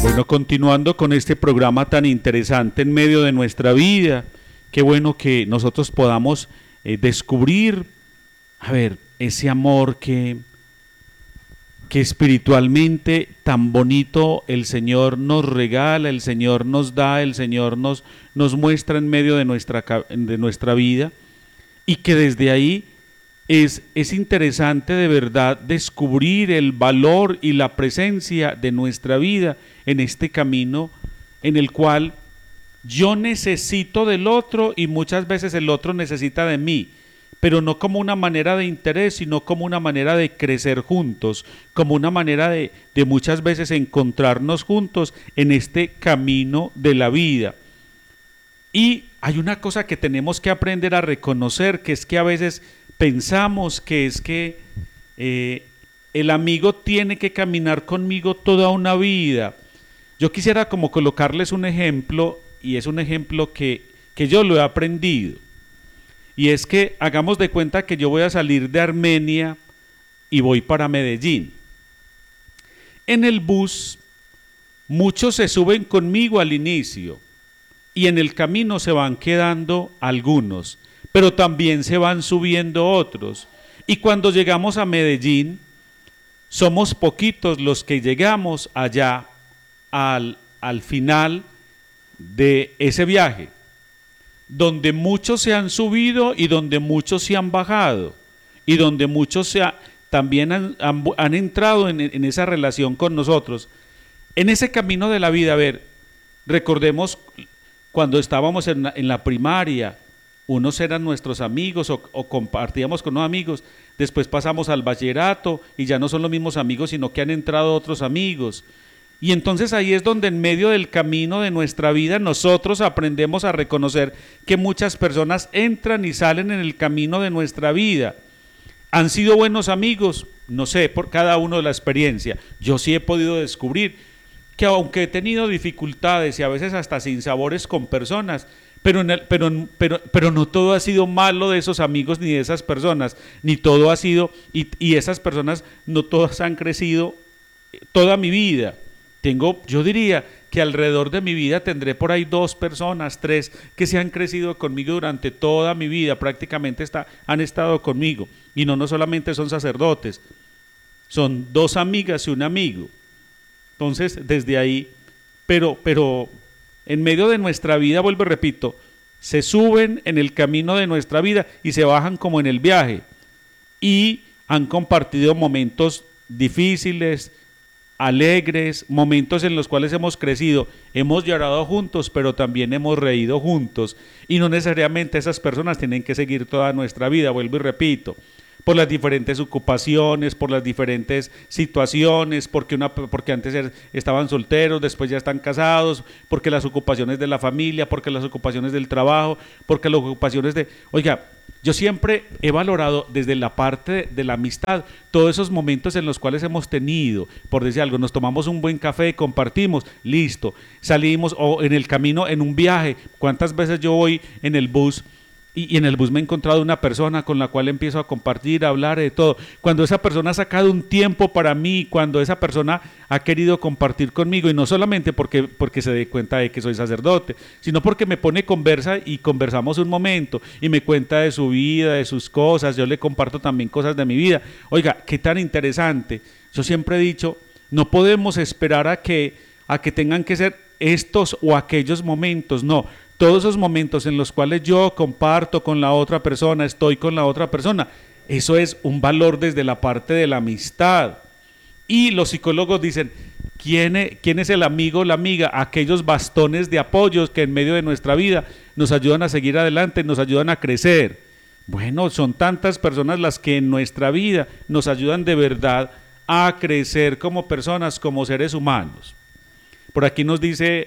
Bueno, continuando con este programa tan interesante en medio de nuestra vida, qué bueno que nosotros podamos descubrir, a ver, ese amor que espiritualmente tan bonito el Señor nos regala, el Señor nos da, el Señor nos muestra en medio de nuestra vida, y que desde ahí es interesante de verdad descubrir el valor y la presencia de nuestra vida en este camino en el cual yo necesito del otro y muchas veces el otro necesita de mí, pero no como una manera de interés, sino como una manera de crecer juntos, como una manera de muchas veces encontrarnos juntos en este camino de la vida. Y hay una cosa que tenemos que aprender a reconocer, que es que a veces pensamos que es que el amigo tiene que caminar conmigo toda una vida. Yo quisiera como colocarles un ejemplo, y es un ejemplo que yo lo he aprendido. Y es que hagamos de cuenta que yo voy a salir de Armenia y voy para Medellín. En el bus, muchos se suben conmigo al inicio y en el camino se van quedando algunos, pero también se van subiendo otros. Y cuando llegamos a Medellín, somos poquitos los que llegamos allá al final de ese viaje, donde muchos se han subido y donde muchos se han bajado, y donde muchos también han entrado en esa relación con nosotros. En ese camino de la vida, a ver, recordemos cuando estábamos en la primaria, unos eran nuestros amigos o compartíamos con unos amigos, después pasamos al bachillerato y ya no son los mismos amigos, sino que han entrado otros amigos. Y entonces ahí es donde en medio del camino de nuestra vida nosotros aprendemos a reconocer que muchas personas entran y salen en el camino de nuestra vida. ¿Han sido buenos amigos? No sé, por cada uno de la experiencia. Yo sí he podido descubrir que aunque he tenido dificultades y a veces hasta sinsabores con personas, pero no todo ha sido malo de esos amigos ni de esas personas, ni todo ha sido, y esas personas no todas han crecido toda mi vida. Yo diría que alrededor de mi vida tendré por ahí 2 personas, 3, que se han crecido conmigo durante toda mi vida, prácticamente han estado conmigo, y no solamente son sacerdotes, son 2 amigas y un amigo. Entonces, desde ahí, pero en medio de nuestra vida, vuelvo y repito, se suben en el camino de nuestra vida y se bajan como en el viaje, y han compartido momentos difíciles, alegres, momentos en los cuales hemos crecido, hemos llorado juntos, pero también hemos reído juntos, y no necesariamente esas personas tienen que seguir toda nuestra vida, vuelvo y repito, por las diferentes ocupaciones, por las diferentes situaciones, porque antes estaban solteros, después ya están casados, porque las ocupaciones de la familia, porque las ocupaciones del trabajo, porque las ocupaciones de... Oiga, yo siempre he valorado desde la parte de la amistad todos esos momentos en los cuales hemos tenido, por decir algo, nos tomamos un buen café, compartimos, listo, salimos, o en el camino, en un viaje. ¿Cuántas veces yo voy en el bus? Y en el bus me he encontrado una persona con la cual empiezo a compartir, a hablar de todo. Cuando esa persona ha sacado un tiempo para mí, cuando esa persona ha querido compartir conmigo, y no solamente porque se dé cuenta de que soy sacerdote, sino porque me pone conversa y conversamos un momento y me cuenta de su vida, de sus cosas, yo le comparto también cosas de mi vida. Oiga, qué tan interesante. Yo siempre he dicho, no podemos esperar a que tengan que ser estos o aquellos momentos, no. Todos esos momentos en los cuales yo comparto con la otra persona, estoy con la otra persona, eso es un valor desde la parte de la amistad. Y los psicólogos dicen, ¿quién es el amigo o la amiga? Aquellos bastones de apoyo que en medio de nuestra vida nos ayudan a seguir adelante, nos ayudan a crecer. Bueno, son tantas personas las que en nuestra vida nos ayudan de verdad a crecer como personas, como seres humanos. Por aquí nos dice...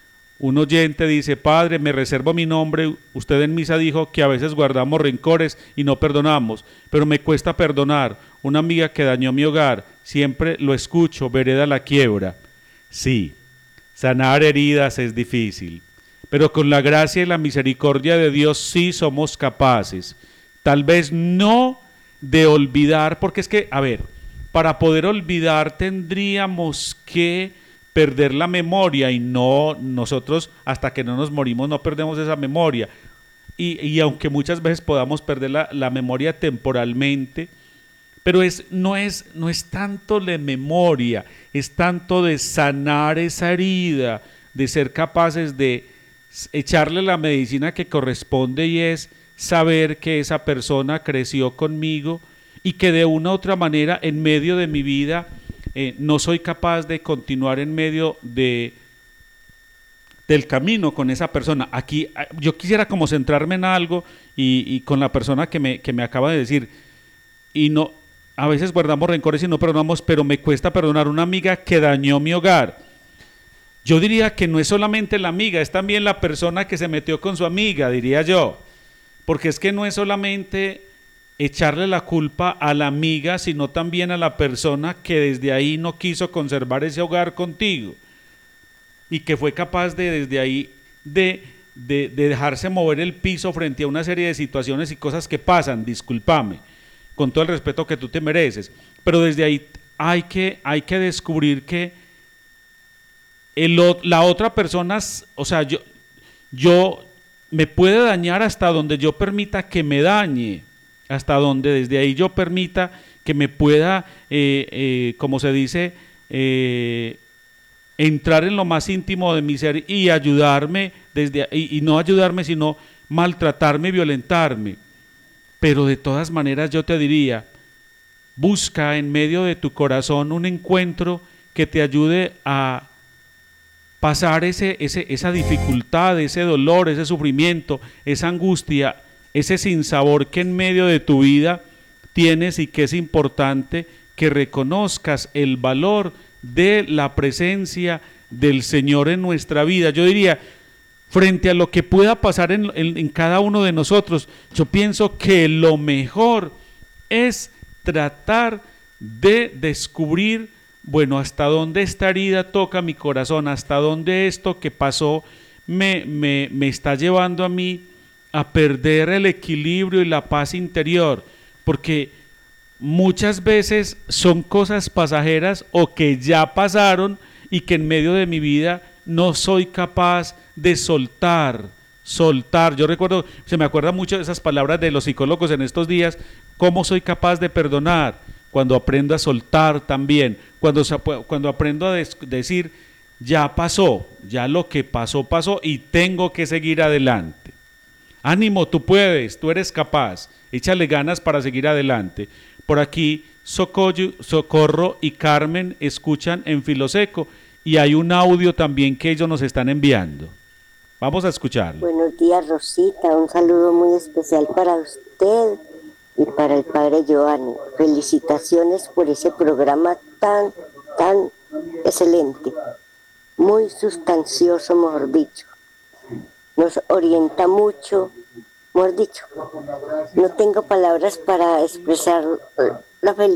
Un oyente dice, padre, me reservo mi nombre, usted en misa dijo que a veces guardamos rencores y no perdonamos, pero me cuesta perdonar, una amiga que dañó mi hogar, siempre lo escucho, vereda la quiebra. Sí, sanar heridas es difícil, pero con la gracia y la misericordia de Dios sí somos capaces, tal vez no de olvidar, porque es que, a ver, para poder olvidar tendríamos que perder la memoria y no, nosotros hasta que no nos morimos no perdemos esa memoria. Y aunque muchas veces podamos perder la memoria temporalmente, pero no es tanto la memoria, es tanto de sanar esa herida, de ser capaces de echarle la medicina que corresponde y es saber que esa persona creció conmigo y que de una u otra manera en medio de mi vida no soy capaz de continuar en medio del camino con esa persona. Aquí yo quisiera como centrarme en algo y con la persona que me acaba de decir, y no, a veces guardamos rencores y no perdonamos, pero me cuesta perdonar a una amiga que dañó mi hogar. Yo diría que no es solamente la amiga, es también la persona que se metió con su amiga, diría yo, porque es que no es solamente echarle la culpa a la amiga, sino también a la persona que desde ahí no quiso conservar ese hogar contigo y que fue capaz de desde ahí de dejarse mover el piso frente a una serie de situaciones y cosas que pasan, discúlpame, con todo el respeto que tú te mereces, pero desde ahí hay que descubrir que la otra persona, o sea, yo me puede dañar hasta donde yo permita que me dañe, hasta donde desde ahí yo permita que me pueda, como se dice, entrar en lo más íntimo de mi ser y ayudarme y no ayudarme, sino maltratarme y violentarme. Pero de todas maneras yo te diría, busca en medio de tu corazón un encuentro que te ayude a pasar esa dificultad, ese dolor, ese sufrimiento, esa angustia, ese sinsabor que en medio de tu vida tienes y que es importante que reconozcas el valor de la presencia del Señor en nuestra vida. Yo diría, frente a lo que pueda pasar en cada uno de nosotros, yo pienso que lo mejor es tratar de descubrir, bueno, hasta dónde esta herida toca mi corazón, hasta dónde esto que pasó me está llevando a mí a perder el equilibrio y la paz interior, porque muchas veces son cosas pasajeras o que ya pasaron y que en medio de mi vida no soy capaz de soltar. Yo recuerdo, se me acuerda mucho de esas palabras de los psicólogos en estos días, cómo soy capaz de perdonar, cuando aprendo a soltar también, cuando aprendo a decir, ya pasó, ya lo que pasó, pasó y tengo que seguir adelante. Ánimo, tú puedes, tú eres capaz, échale ganas para seguir adelante. Por aquí Socorro y Carmen escuchan en Filoseco y hay un audio también que ellos nos están enviando. Vamos a escucharlo. Buenos días, Rosita, un saludo muy especial para usted y para el padre Giovanni. Felicitaciones por ese programa tan excelente, muy sustancioso, mejor dicho. Nos orienta mucho, mejor dicho. No tengo palabras para expresar la felicidad